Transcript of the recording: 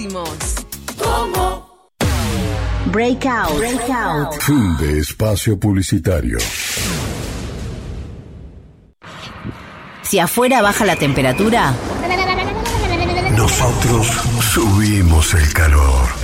Breakout. Fin de espacio publicitario. Si afuera baja la temperatura, nosotros subimos el calor.